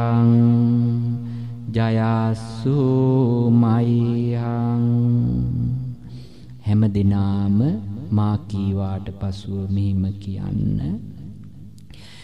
ජයස්සු මයිහං. හැම දිනාම මා කීවාට පසුව මෙහිම කියන්න.